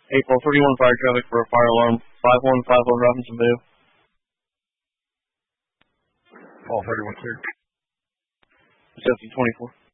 April 31 fire traffic for a fire alarm. 5151 Robinson Vale. All 31 clear. Reception 24.